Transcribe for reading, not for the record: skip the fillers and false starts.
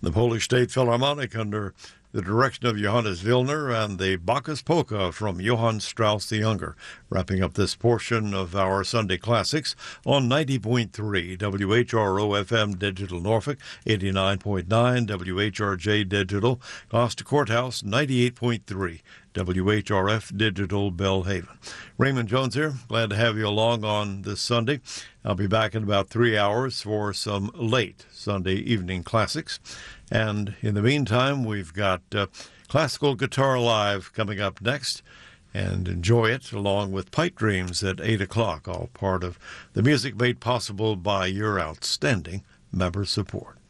The Polish State Philharmonic under the direction of Johannes Wilner and the Bacchus Polka from Johann Strauss the Younger, wrapping up this portion of our Sunday Classics on 90.3 WHRO FM Digital Norfolk, 89.9 WHRJ Digital, Gloucester Courthouse, 98.3 WHRF Digital Belhaven. Raymond Jones here. Glad to have you along on this Sunday. I'll be back in about 3 hours for some late Sunday evening classics. And in the meantime, we've got Classical Guitar Live coming up next. And enjoy it along with Pipe Dreams at 8 o'clock, all part of the music made possible by your outstanding member support.